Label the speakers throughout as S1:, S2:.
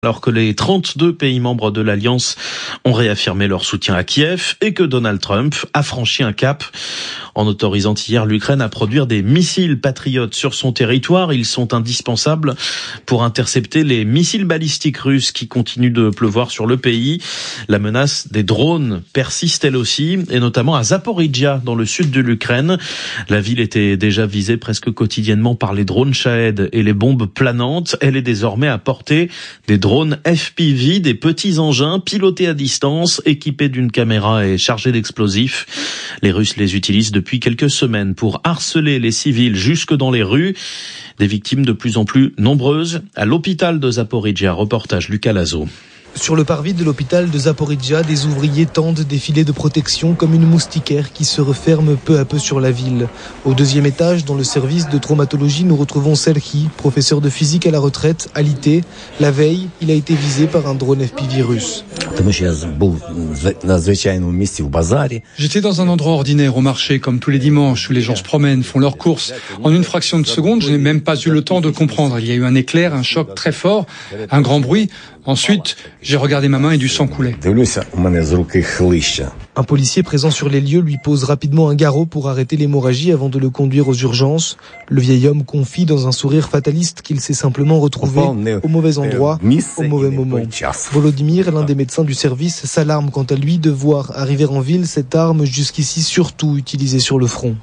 S1: Alors que les 32 pays membres de l'Alliance ont réaffirmé leur soutien à Kiev et que Donald Trump a franchi un cap en autorisant hier l'Ukraine à produire des missiles patriotes sur son territoire. Ils sont indispensables pour intercepter les missiles balistiques russes qui continuent de pleuvoir sur le pays. La menace des drones persiste elle aussi, et notamment à Zaporijia, dans le sud de l'Ukraine. La ville était déjà visée presque quotidiennement par les drones Shahed et les bombes planantes. Elle est désormais à portée des drones FPV, des petits engins pilotés à distance, équipés d'une caméra et chargés d'explosifs. Les Russes les utilisent depuis quelques semaines pour harceler les civils jusque dans les rues. Des victimes de plus en plus nombreuses à l'hôpital de Zaporijia. Reportage Lucas Lazo.
S2: Sur le parvis de l'hôpital de Zaporijia, des ouvriers tendent des filets de protection comme une moustiquaire qui se referme peu à peu sur la ville. Au deuxième étage, dans le service de traumatologie, nous retrouvons Serhi, professeur de physique à la retraite, à l'IT. La veille, il a été visé par un drone FPV russe.
S3: J'étais dans un endroit ordinaire au marché, comme tous les dimanches, où les gens se promènent, font leurs courses. En une fraction de seconde, je n'ai même pas eu le temps de comprendre. Il y a eu un éclair, un choc très fort, un grand bruit. Ensuite, j'ai regardé ma main et du sang coulait.
S2: Un policier présent sur les lieux lui pose rapidement un garrot pour arrêter l'hémorragie avant de le conduire aux urgences. Le vieil homme confie dans un sourire fataliste qu'il s'est simplement retrouvé au mauvais endroit, au mauvais moment. Volodymyr, l'un des médecins du service, s'alarme quant à lui de voir arriver en ville cette arme jusqu'ici surtout utilisée sur le front.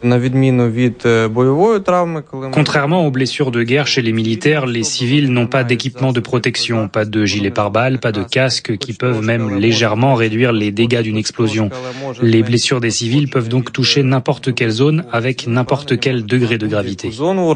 S4: Contrairement aux blessures de guerre chez les militaires, les civils n'ont pas d'équipement de protection, pas de gilet pare-balles, pas de casque qui peuvent même légèrement réduire les dégâts d'une explosion. Les blessures des civils peuvent donc toucher n'importe quelle zone avec n'importe quel degré de gravité.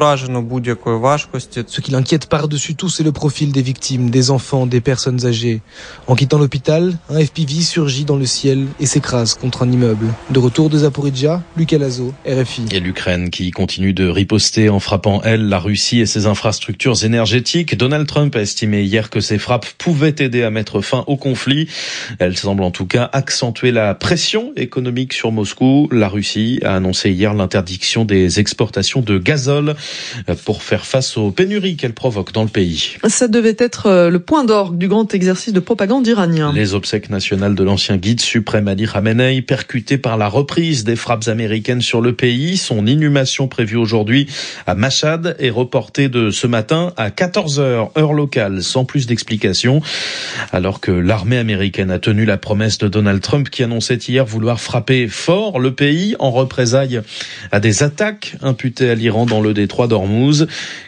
S2: Ce qui l'inquiète par-dessus tout, c'est le profil des victimes, des enfants, des personnes âgées. En quittant l'hôpital, un FPV surgit dans le ciel et s'écrase contre un immeuble. De retour de Zaporijia, Lucas Lazo, RFI.
S1: Et l'Ukraine qui continue de riposter en frappant, elle, la Russie et ses infrastructures énergétiques. Donald Trump a estimé hier que ces frappes pouvaient aider à mettre fin au conflit. Elles semblent en tout cas accentuer la pression économique sur Moscou. La Russie a annoncé hier l'interdiction des exportations de gazole pour faire face aux pénuries qu'elle provoque dans le pays.
S5: Ça devait être le point d'orgue du grand exercice de propagande iranien.
S1: Les obsèques nationales de l'ancien guide suprême Ali Khamenei, percuté par la reprise des frappes américaines sur le pays. Son inhumation prévue aujourd'hui à Mashhad est reportée de ce matin à 14h, heure locale, sans plus d'explications. Alors que l'armée américaine a tenu la promesse de Donald Trump qui annonçait hier vouloir frapper fort le pays en représailles à des attaques imputées à l'Iran dans le détroit d'Ormuz.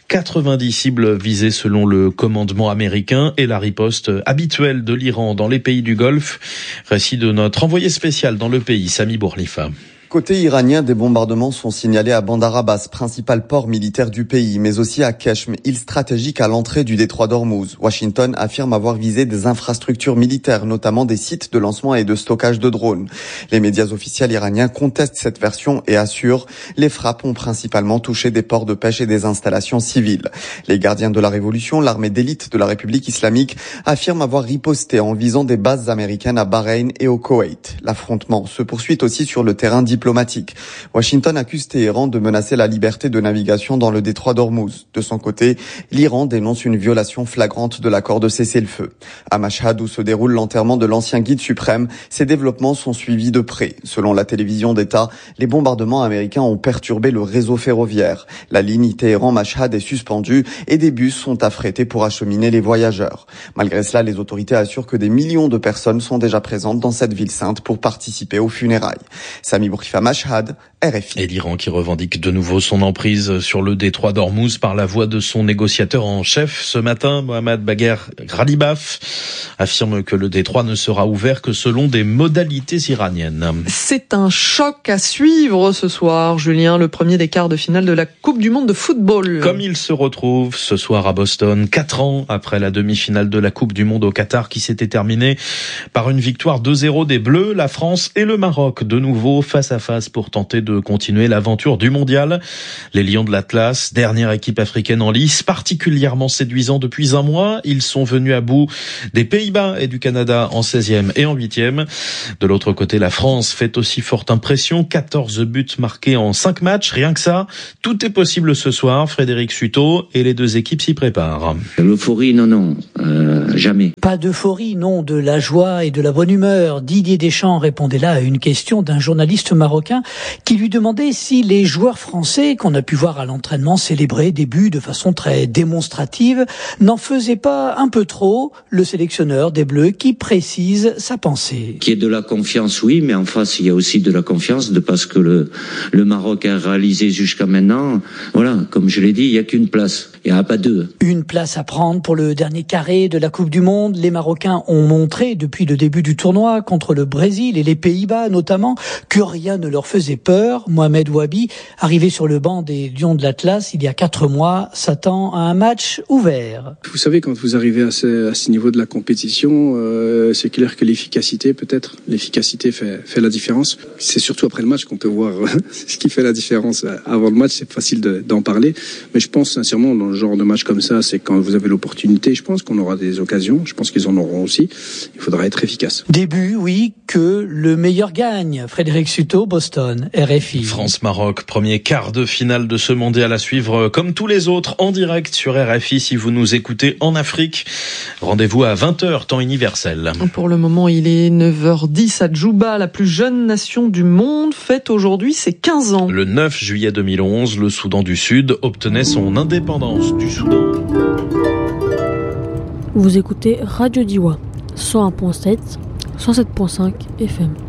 S1: 90 cibles visées selon le commandement américain et la riposte habituelle de l'Iran dans les pays du Golfe. Récit de notre envoyé spécial dans le pays, Sami Bourlifa.
S6: Côté iranien, des bombardements sont signalés à Bandar Abbas, principal port militaire du pays, mais aussi à Keshm, île stratégique à l'entrée du détroit d'Ormuz. Washington affirme avoir visé des infrastructures militaires, notamment des sites de lancement et de stockage de drones. Les médias officiels iraniens contestent cette version et assurent les frappes ont principalement touché des ports de pêche et des installations civiles. Les gardiens de la révolution, l'armée d'élite de la République islamique, affirment avoir riposté en visant des bases américaines à Bahreïn et au Koweït. L'affrontement se poursuit aussi sur le terrain diplomatique. Washington accuse Téhéran de menacer la liberté de navigation dans le détroit d'Ormuz. De son côté, l'Iran dénonce une violation flagrante de l'accord de cessez-le-feu. À Mashhad, où se déroule l'enterrement de l'ancien guide suprême, ces développements sont suivis de près. Selon la télévision d'État, les bombardements américains ont perturbé le réseau ferroviaire. La ligne Téhéran-Mashhad est suspendue et des bus sont affrétés pour acheminer les voyageurs. Malgré cela, les autorités assurent que des millions de personnes sont déjà présentes dans cette ville sainte pour participer aux funérailles. Sami Bourlifa, Mashhad, RFI.
S1: Et l'Iran qui revendique de nouveau son emprise sur le détroit d'Ormuz par la voix de son négociateur en chef. Ce matin, Mohammad Bagher Ghalibaf affirme que le détroit ne sera ouvert que selon des modalités iraniennes.
S5: C'est un choc à suivre ce soir, Julien, le premier des quarts de finale de la Coupe du Monde de football.
S1: Comme il se retrouve ce soir à Boston, 4 ans après la demi-finale de la Coupe du Monde au Qatar qui s'était terminée par une victoire 2-0 des Bleus, la France et le Maroc de nouveau face à face pour tenter de continuer l'aventure du mondial. Les Lions de l'Atlas, dernière équipe africaine en lice, particulièrement séduisant depuis un mois. Ils sont venus à bout des pays Pays-Bas et du Canada en 16e et en 8e. De l'autre côté, la France fait aussi forte impression. 14 buts marqués en 5 matchs. Rien que ça, tout est possible ce soir. Frédéric Sutot et les deux équipes s'y préparent.
S7: L'euphorie, non, jamais.
S8: Pas d'euphorie, non, de la joie et de la bonne humeur. Didier Deschamps répondait là à une question d'un journaliste marocain qui lui demandait si les joueurs français qu'on a pu voir à l'entraînement célébrer des buts de façon très démonstrative n'en faisaient pas un peu trop. Le sélectionneur des Bleus qui précise sa pensée.
S7: Qu'il y ait de la confiance, oui, mais en face, il y a aussi de la confiance de parce que le Maroc a réalisé jusqu'à maintenant. Voilà, comme je l'ai dit, il n'y a qu'une place. Il n'y en a pas deux.
S8: Une place à prendre pour le dernier carré de la Coupe du Monde. Les Marocains ont montré depuis le début du tournoi contre le Brésil et les Pays-Bas notamment que rien ne leur faisait peur. Mohamed Wabi, arrivé sur le banc des Lions de l'Atlas il y a 4 mois, s'attend à un match ouvert.
S9: Vous savez, quand vous arrivez à ce niveau de la compétition, c'est clair que l'efficacité fait la différence. C'est surtout après le match qu'on peut voir ce qui fait la différence. Avant le match, c'est facile d'en parler, mais je pense sincèrement dans le genre de match comme ça, c'est quand vous avez l'opportunité. Je pense qu'on aura des occasions. Je pense qu'ils en auront aussi. Il faudra être efficace.
S8: Début, oui, que le meilleur gagne. Frédéric Sutot, Boston, RFI.
S1: France-Maroc, premier quart de finale de ce mondial à suivre comme tous les autres en direct sur RFI si vous nous écoutez en Afrique. Rendez-vous à 20h, temps universel.
S5: Pour le moment, il est 9h10 à Djouba, la plus jeune nation du monde, fête aujourd'hui ses 15 ans.
S1: Le 9 juillet 2011, le Soudan du Sud obtenait son indépendance du Soudan.
S10: Vous écoutez Radio Diwa, 101.7, 107.5 FM.